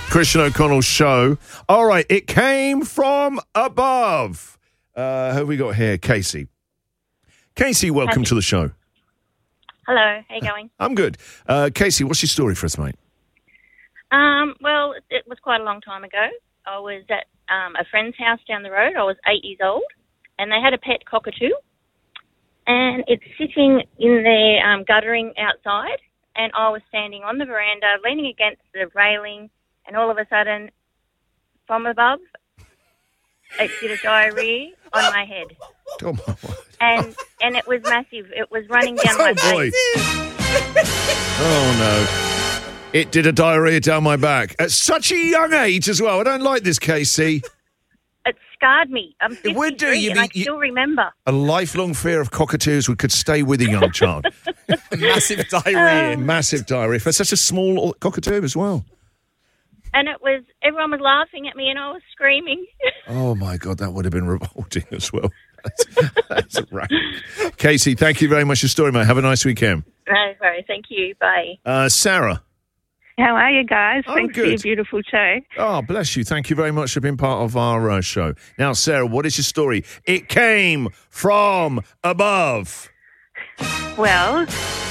Christian O'Connell Show. All right, it came from above. Who have we got here? Casey. Casey, welcome to the show. Hello, how you going? I'm good. Casey, what's your story for us, mate? Well, it was quite a long time ago. I was at a friend's house down the road. I was 8 years old, and they had a pet cockatoo, and it's sitting in their guttering outside, and I was standing on the veranda, leaning against the railing, and all of a sudden, from above, it did a diarrhea on my head. Oh, my word. And it was massive. It was running down my face. Oh, no. It did a diarrhea down my back. At such a young age as well. I don't like this, Casey. It scarred me. I'm 53 would do. and I still remember. A lifelong fear of cockatoos could stay with a young child. Massive diarrhea. Massive diarrhea. For such a small cockatoo as well. And everyone was laughing at me and I was screaming. Oh, my God, that would have been revolting as well. That's a wrap. Casey, thank you very much for your story, mate. Have a nice weekend. No worries. Thank you. Bye. Sarah. How are you guys? I'm Thanks good. for your beautiful show. Oh, bless you. Thank you very much for being part of our show. Now, Sarah, what is your story? It came from above. Well,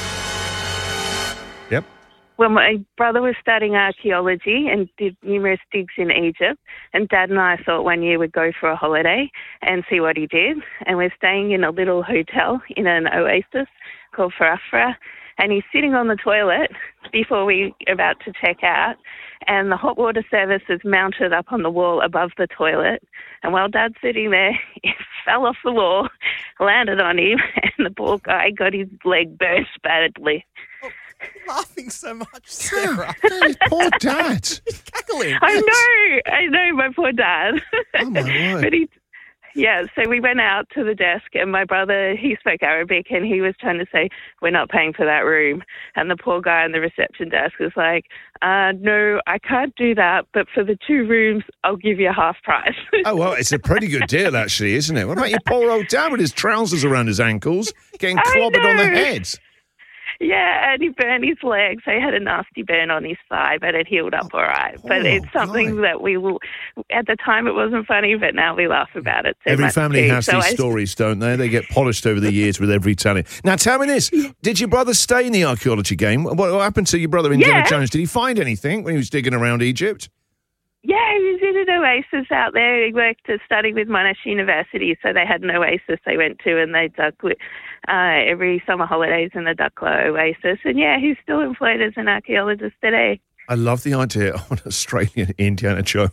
Yep. well, my brother was studying archaeology and did numerous digs in Egypt, and Dad and I thought one year we'd go for a holiday and see what he did. And we're staying in a little hotel in an oasis called Farafra, and he's sitting on the toilet before we're about to check out, and the hot water service is mounted up on the wall above the toilet. And while Dad's sitting there, it fell off the wall, landed on him, and the poor guy got his leg burst badly. Laughing so much, Sarah. Poor Dad. He's cackling. I know, my poor Dad. Oh, my word. But so we went out to the desk, and my brother, he spoke Arabic, and he was trying to say, we're not paying for that room. And the poor guy on the reception desk was like, no, I can't do that, but for the 2 rooms, I'll give you half price. Oh, well, it's a pretty good deal, actually, isn't it? What about your poor old dad with his trousers around his ankles, getting clobbered on the head? Yeah, and he burned his leg, so he had a nasty burn on his thigh, but it healed up all right. But it's something that we will, at the time it wasn't funny, but now we laugh about it so Every much family too. has these stories, don't they? They get polished over the years with every telling. Now, tell me this. Did your brother stay in the archaeology game? What happened to your brother, Indiana Jones? Did he find anything when he was digging around Egypt? Yeah, he was in an oasis out there. He worked studying with Monash University, so they had an oasis they went to, and they dug every summer holidays in the Dukla Oasis. And yeah, he's still employed as an archaeologist today. I love the idea of an Australian Indiana Jones.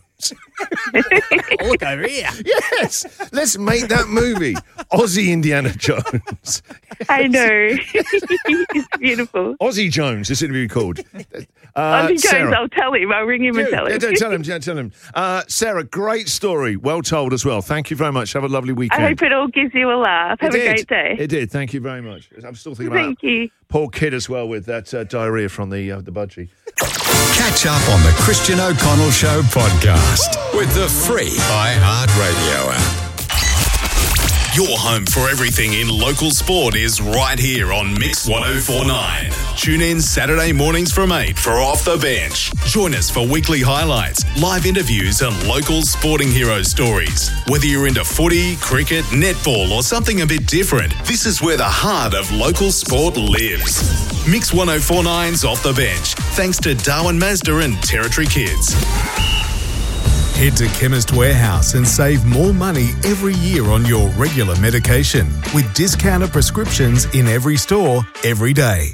Oh, look over here. Yes, let's make that movie, Aussie Indiana Jones. I know. It's beautiful. Aussie Jones, this interview called. Aussie Jones, Sarah. I'll tell him. I'll ring him and tell him. Tell him. Sarah, great story. Well told as well. Thank you very much. Have a lovely weekend. I hope it all gives you a laugh. Have a great day. It did. Thank you very much. I'm still thinking about Thank you. Poor kid as well with that diarrhea from the budgie. Catch up on the Christian O'Connell Show podcast with the free iHeartRadio app. Your home for everything in local sport is right here on Mix 1049. Tune in Saturday mornings from 8 for Off the Bench. Join us for weekly highlights, live interviews and local sporting hero stories. Whether you're into footy, cricket, netball or something a bit different, this is where the heart of local sport lives. Mix 1049's Off the Bench, thanks to Darwin Mazda and Territory Kids. Head to Chemist Warehouse and save more money every year on your regular medication with discounted prescriptions in every store, every day.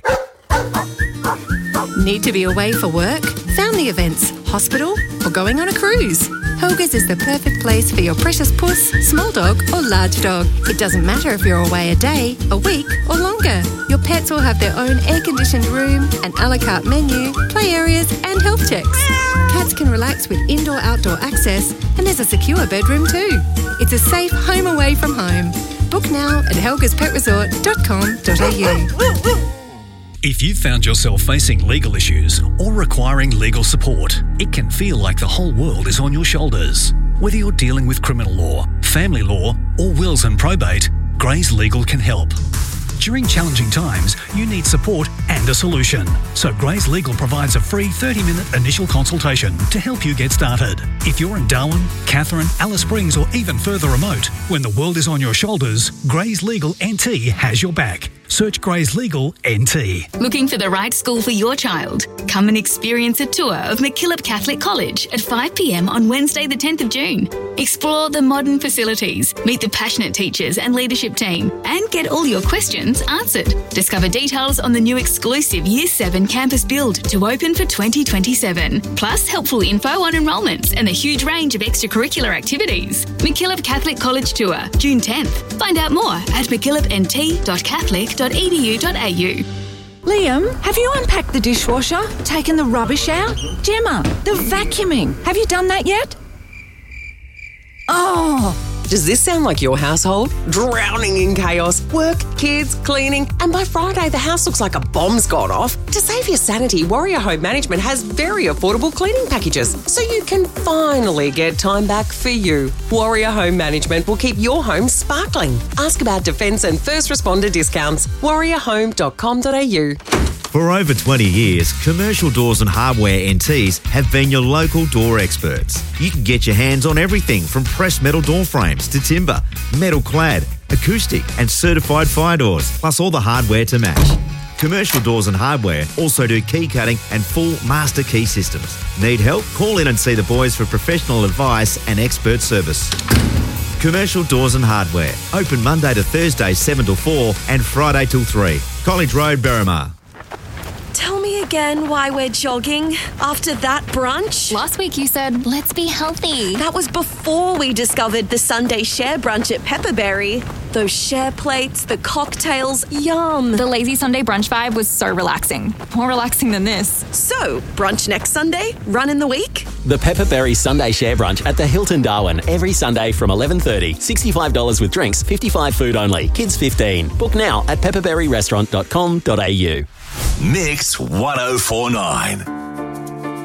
Need to be away for work, family events, hospital, or going on a cruise? Helga's is the perfect place for your precious puss, small dog, or large dog. It doesn't matter if you're away a day, a week, or longer. Your pets will have their own air-conditioned room, an a la carte menu, play areas, and health checks. Cats can relax with indoor-outdoor access, and there's a secure bedroom too. It's a safe home away from home. Book now at helgaspetresort.com.au. If you've found yourself facing legal issues or requiring legal support, it can feel like the whole world is on your shoulders. Whether you're dealing with criminal law, family law, or wills and probate, Gray's Legal can help. During challenging times, you need support and a solution. So Grays Legal provides a free 30-minute initial consultation to help you get started. If you're in Darwin, Katherine, Alice Springs or even further remote, when the world is on your shoulders, Grays Legal NT has your back. Search Grays Legal NT. Looking for the right school for your child? Come and experience a tour of MacKillop Catholic College at 5 p.m. on Wednesday the 10th of June. Explore the modern facilities, meet the passionate teachers and leadership team, and get all your questions answered. Discover details on the new exclusive Year 7 campus build to open for 2027. Plus helpful info on enrolments and the huge range of extracurricular activities. MacKillop Catholic College Tour, June 10th. Find out more at mckillopnt.catholic.edu.au. Liam, have you unpacked the dishwasher? Taken the rubbish out? Gemma, the vacuuming. Have you done that yet? Oh. Does this sound like your household? Drowning in chaos, work, kids, cleaning, and by Friday the house looks like a bomb's gone off? To save your sanity, Warrior Home Management has very affordable cleaning packages, so you can finally get time back for you. Warrior Home Management will keep your home sparkling. Ask about defence and first responder discounts. warriorhome.com.au. For over 20 years, Commercial Doors and Hardware NTs have been your local door experts. You can get your hands on everything from pressed metal door frames to timber, metal clad, acoustic and certified fire doors, plus all the hardware to match. Commercial Doors and Hardware also do key cutting and full master key systems. Need help? Call in and see the boys for professional advice and expert service. Commercial Doors and Hardware. Open Monday to Thursday 7 till 4 and Friday till 3. College Road, Berrimah. Tell me again why we're jogging after that brunch. Last week you said, let's be healthy. That was before we discovered the Sunday share brunch at Pepperberry. Those share plates, the cocktails, yum. The lazy Sunday brunch vibe was so relaxing. More relaxing than this. So, brunch next Sunday? Run in the week? The Pepperberry Sunday share brunch at the Hilton Darwin every Sunday from 11:30. $65 with drinks, 55 food only. Kids 15. Book now at pepperberryrestaurant.com.au. Mix 1049.